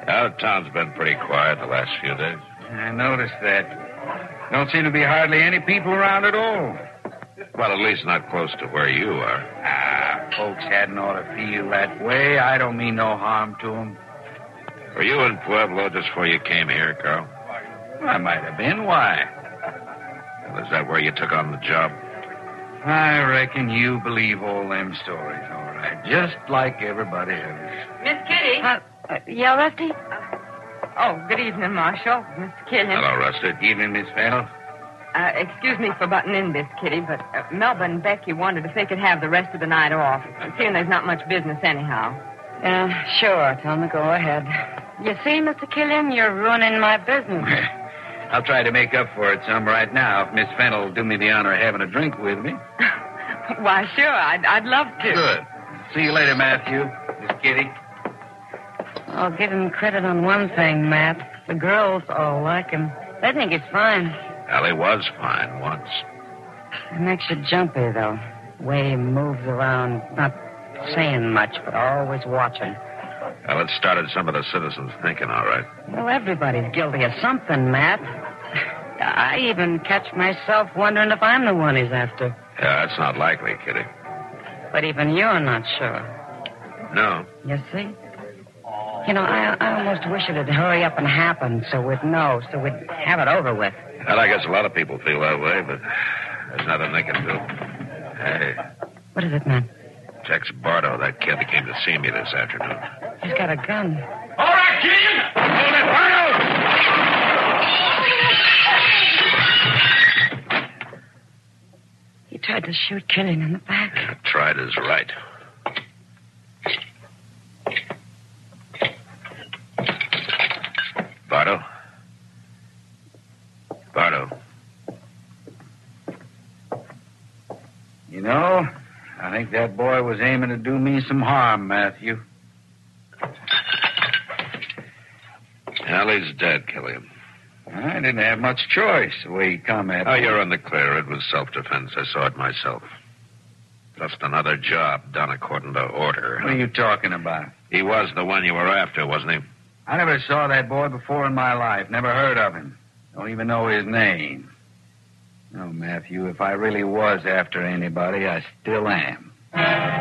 Town's been pretty quiet the last few days. I noticed that. Don't seem to be hardly any people around at all. Well, at least not close to where you are. Folks hadn't ought to feel that way. I don't mean no harm to them. Were you in Pueblo just before you came here, Carl? I might have been. Why? Well, is that where you took on the job? I reckon you believe all them stories, all right. Just like everybody else. Miss Kitty? Yeah, Rusty? Good evening, Marshal. Mr. Killian. Hello, Rusty. Evening, Miss Fennel. Excuse me for butting in, Miss Kitty, but Melba and Becky wondered if they could have the rest of the night off, seeing there's not much business anyhow. Sure. Tell me, go ahead. You see, Mr. Killian, you're ruining my business. I'll try to make up for it some right now if Miss Fennel will do me the honor of having a drink with me. Why, sure, I'd love to. Good. See you later, Matthew. Miss Kitty. I'll give him credit on one thing, Matt. The girls all like him. They think he's fine. Well, he was fine once. It makes you jumpy, though. The way he moves around, not saying much, but always watching. Well, it started some of the citizens thinking, all right. Well, everybody's guilty of something, Matt. I even catch myself wondering if I'm the one he's after. Yeah, that's not likely, Kitty. But even you're not sure. No. You see? You know, I almost wish it'd hurry up and happen so we'd know, so we'd have it over with. Well, I guess a lot of people feel that way, but there's nothing they can do. Hey. What is it, man? Tex Bardo, that kid that came to see me this afternoon. He's got a gun. All right, Killian! Hold it, Bardo! He tried to shoot Killian in the back. Yeah, tried is right. Bardo? Bardo. You know, I think that boy was aiming to do me some harm, Matthew. Well, he's dead, Killian. I didn't have much choice the way he come at me. Oh, you're in the clear. It was self-defense. I saw it myself. Just another job done according to order. What are you talking about? He was the one you were after, wasn't he? I never saw that boy before in my life. Never heard of him. Don't even know his name. No, Matthew, if I really was after anybody, I still am.